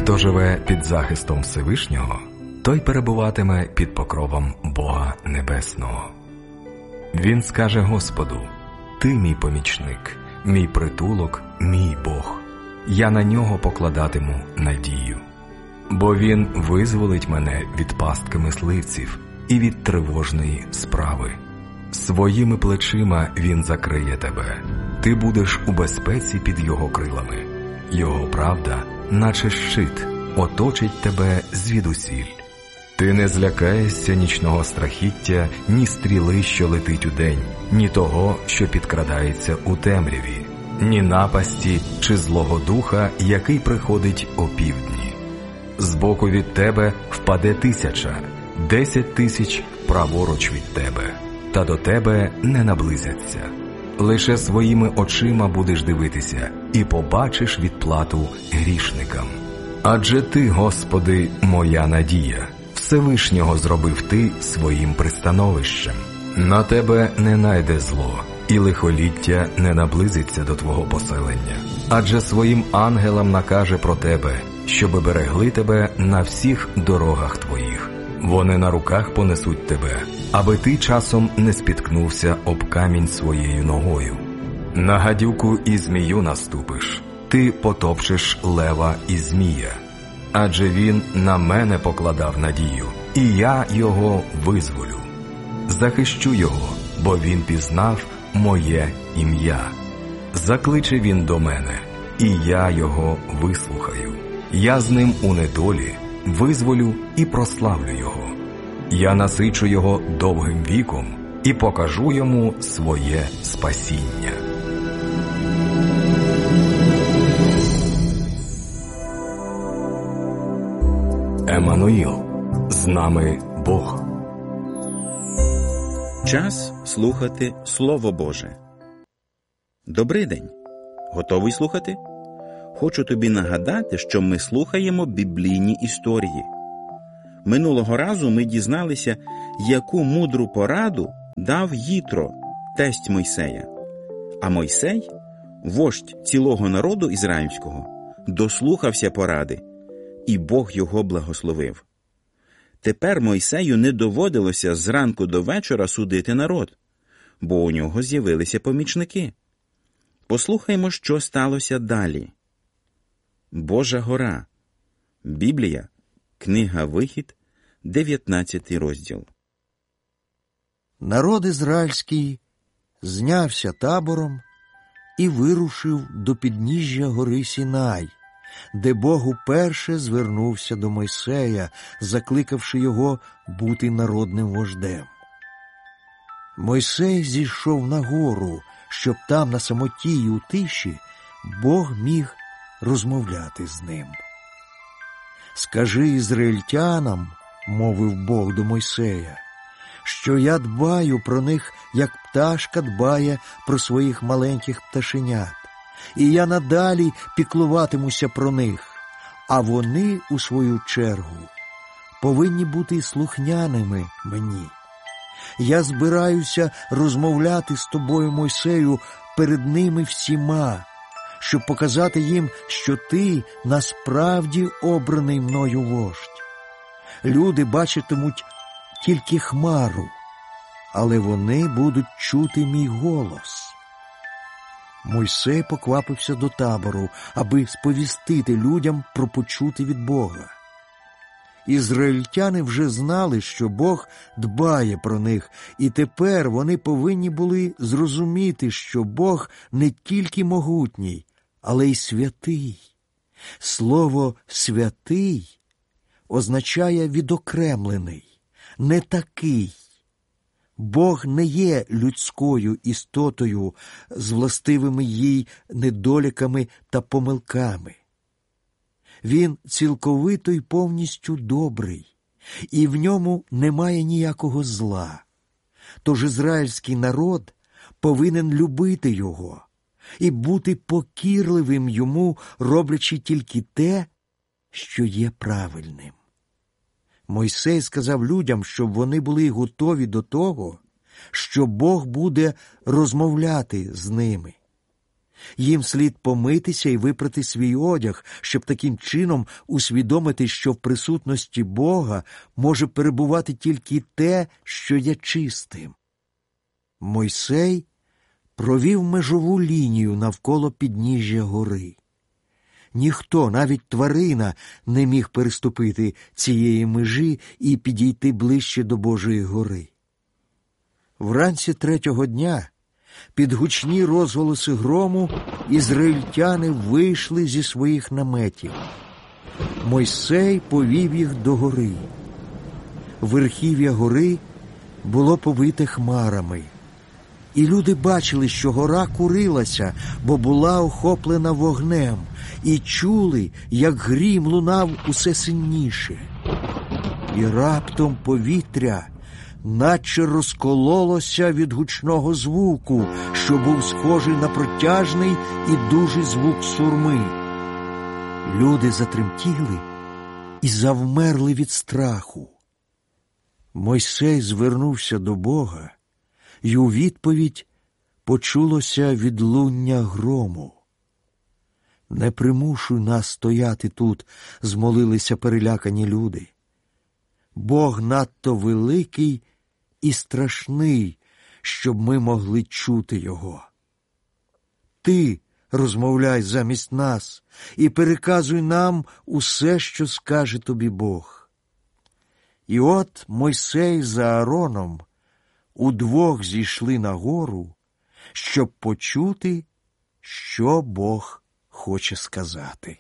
Хто живе під захистом Всевишнього, той перебуватиме під покровом Бога Небесного. Він скаже Господу: «Ти мій помічник, мій притулок, мій Бог. Я на нього покладатиму надію. Бо він визволить мене від пастки мисливців і від тривожної справи. Своїми плечима він закриє тебе. Ти будеш у безпеці під його крилами. Його правда, наче щит, оточить тебе звідусіль. Ти не злякаєшся нічного страхіття, ні стріли, що летить удень, ні того, що підкрадається у темряві, ні напасті чи злого духа, який приходить опівдні. Збоку від тебе впаде 1000, 10 000 праворуч від тебе, та до тебе не наблизяться. Лише своїми очима будеш дивитися і побачиш відплату грішникам. Адже ти, Господи, моя надія, Всевишнього зробив ти своїм пристановищем. На тебе не найде зло, і лихоліття не наблизиться до твого поселення. Адже своїм ангелам накаже про тебе, щоби берегли тебе на всіх дорогах твоїх. Вони на руках понесуть тебе, аби ти часом не спіткнувся об камінь своєю ногою. На гадюку і змію наступиш, ти потопчеш лева і змія. Адже він на мене покладав надію, і я його визволю. Захищу його, бо він пізнав моє ім'я. Закличе він до мене, і я його вислухаю. Я з ним у недолі визволю і прославлю його. Я насичу його довгим віком і покажу йому своє спасіння. Еммануїл, з нами Бог. Час слухати Слово Боже. Добрий день! Готовий слухати? Хочу тобі нагадати, що ми слухаємо біблійні історії. Минулого разу ми дізналися, яку мудру пораду дав Їтро, тесть Мойсея. А Мойсей, вождь цілого народу ізраїльського, дослухався поради, і Бог його благословив. Тепер Мойсею не доводилося зранку до вечора судити народ, бо у нього з'явилися помічники. Послухаймо, що сталося далі. Божа гора. Біблія. Книга Вихід, 19 розділ. Народ ізраїльський знявся табором і вирушив до підніжжя гори Сінай, де Бог уперше звернувся до Мойсея, закликавши його бути народним вождем. Мойсей зійшов на гору, щоб там на самоті й у тиші Бог міг розмовляти з ним. «Скажи ізраїльтянам, – мовив Бог до Мойсея, – що я дбаю про них, як пташка дбає про своїх маленьких пташенят, і я надалі піклуватимуся про них, а вони, у свою чергу, повинні бути слухняними мені. Я збираюся розмовляти з тобою, Мойсею, перед ними всіма, щоб показати їм, що ти насправді обраний мною вождь. Люди бачитимуть тільки хмару, але вони будуть чути мій голос». Мойсей поквапився до табору, аби сповістити людям про почуте від Бога. Ізраїльтяни вже знали, що Бог дбає про них, і тепер вони повинні були зрозуміти, що Бог не тільки могутній, але й святий. Слово «святий» означає «відокремлений», «не такий». Бог не є людською істотою з властивими їй недоліками та помилками. Він цілковито й повністю добрий, і в ньому немає ніякого зла. Тож ізраїльський народ повинен любити його і бути покірливим йому, роблячи тільки те, що є правильним. Мойсей сказав людям, щоб вони були готові до того, що Бог буде розмовляти з ними. Їм слід помитися і випрати свій одяг, щоб таким чином усвідомити, що в присутності Бога може перебувати тільки те, що є чистим. Мойсей провів межову лінію навколо підніжжя гори. Ніхто, навіть тварина, не міг переступити цієї межі і підійти ближче до Божої гори. Вранці третього дня, під гучні розголоси грому, ізраїльтяни вийшли зі своїх наметів. Мойсей повів їх до гори. Верхів'я гори було повите хмарами. І люди бачили, що гора курилася, бо була охоплена вогнем, і чули, як грім лунав усе сильніше. І раптом повітря наче розкололося від гучного звуку, що був схожий на протяжний і дужий звук сурми. Люди затремтіли і завмерли від страху. Мойсей звернувся до Бога, і у відповідь почулося відлуння грому. «Не примушуй нас стояти тут», – змолилися перелякані люди. «Бог надто великий і страшний, щоб ми могли чути Його. Ти розмовляй замість нас і переказуй нам усе, що скаже тобі Бог». І от Мойсей з Аароном удвох зійшли на гору, щоб почути, що Бог хоче сказати.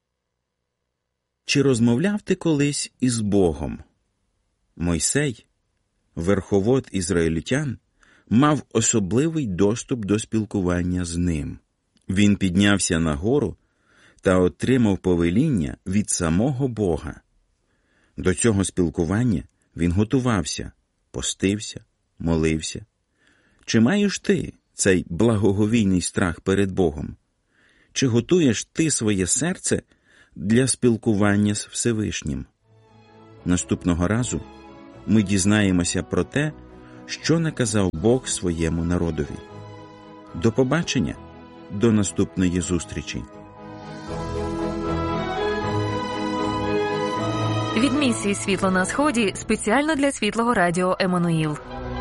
Чи розмовляв ти колись із Богом? Мойсей, верховод ізраїльтян, мав особливий доступ до спілкування з ним. Він піднявся на гору та отримав повеління від самого Бога. До цього спілкування він готувався, постився, молився. Чи маєш ти цей благоговійний страх перед Богом? Чи готуєш ти своє серце для спілкування з Всевишнім? Наступного разу ми дізнаємося про те, що наказав Бог своєму народові. До побачення, до наступної зустрічі. Від місії «Світло на Сході» спеціально для Світлого радіо «Еммануїл».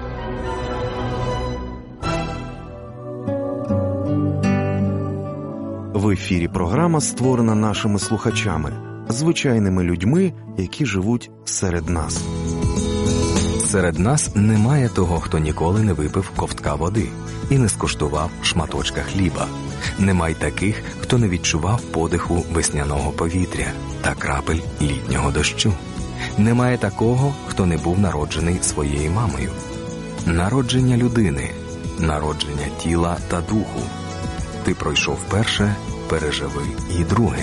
В ефірі програма створена нашими слухачами, звичайними людьми, які живуть серед нас. Серед нас немає того, хто ніколи не випив ковтка води і не скуштував шматочка хліба. Немає таких, хто не відчував подиху весняного повітря та крапель літнього дощу. Немає такого, хто не був народжений своєю мамою. Народження людини, народження тіла та духу. Ти пройшов перше, переживи і друге.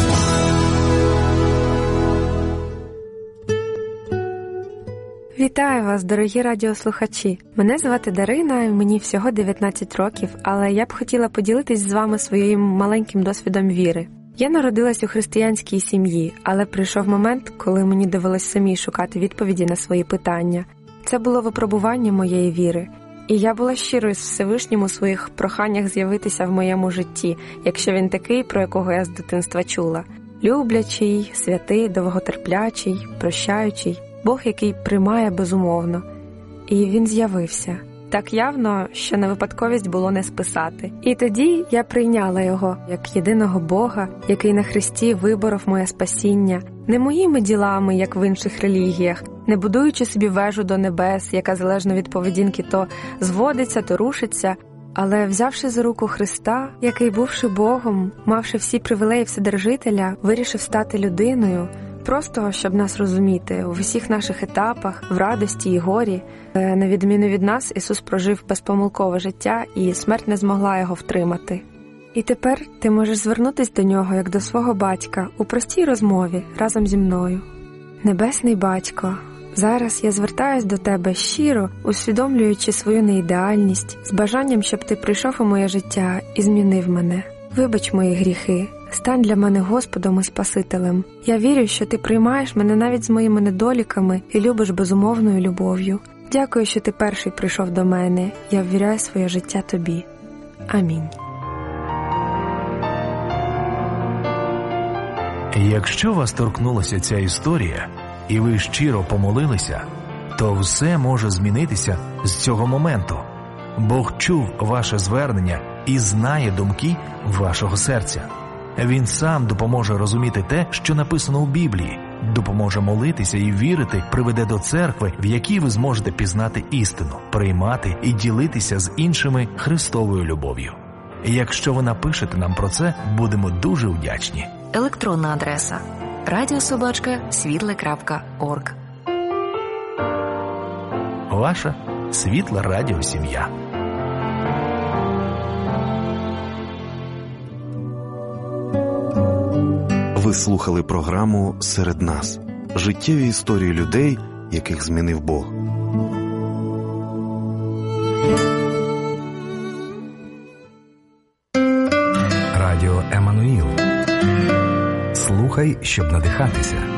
Вітаю вас, дорогі радіослухачі! Мене звати Дарина, і мені всього 19 років, але я б хотіла поділитись з вами своїм маленьким досвідом віри. Я народилась у християнській сім'ї, але прийшов момент, коли мені довелось самій шукати відповіді на свої питання. Це було випробування моєї віри. І я була щирою з Всевишнім у своїх проханнях з'явитися в моєму житті, якщо він такий, про якого я з дитинства чула. Люблячий, святий, довготерплячий, прощаючий. Бог, який приймає безумовно. І він з'явився. Так явно, що на випадковість було не списати. І тоді я прийняла його як єдиного Бога, який на хресті виборов моє спасіння, не моїми ділами, як в інших релігіях, не будуючи собі вежу до небес, яка залежно від поведінки то зводиться, то рушиться, але взявши за руку Христа, який, бувши Богом, мавши всі привілеї Вседержителя, вирішив стати людиною, просто, щоб нас розуміти, у всіх наших етапах, в радості і горі. На відміну від нас, Ісус прожив безпомилкове життя, і смерть не змогла його втримати. І тепер ти можеш звернутися до нього, як до свого батька, у простій розмові, разом зі мною. Небесний Батько, зараз я звертаюсь до тебе щиро, усвідомлюючи свою неідеальність, з бажанням, щоб ти прийшов у моє життя і змінив мене. Вибач мої гріхи. Стань для мене Господом і Спасителем. Я вірю, що ти приймаєш мене навіть з моїми недоліками і любиш безумовною любов'ю. Дякую, що ти перший прийшов до мене. Я ввіряю своє життя тобі. Амінь. Якщо вас торкнулася ця історія, і ви щиро помолилися, то все може змінитися з цього моменту. Бог чув ваше звернення і знає думки вашого серця. Він сам допоможе розуміти те, що написано у Біблії, допоможе молитися і вірити, приведе до церкви, в якій ви зможете пізнати істину, приймати і ділитися з іншими Христовою любов'ю. Якщо ви напишете нам про це, будемо дуже вдячні. Електронна адреса radio@світле.орг. Ваша Світла Радіосім'я. Ви слухали програму «Серед нас» – життєві історії людей, яких змінив Бог. Радіо Еммануїл. Слухай, щоб надихатися.